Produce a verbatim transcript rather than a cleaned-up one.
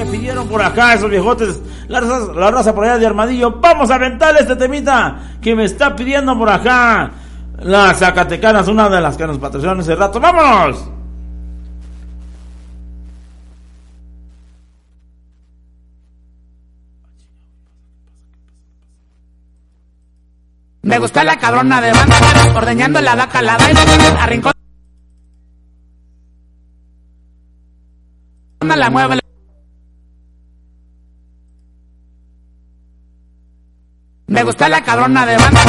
que pidieron por acá esos viejotes, la raza, la raza por allá de Armadillo. Vamos a aventarle este temita que me está pidiendo por acá las Zacatecanas, una de las que nos patrocinaron ese rato. ¡Vámonos! Me gusta la cabrona de banda, ordeñando la vaca, la vaina, a rincón. La mueve. Me gusta la cabrona de banda.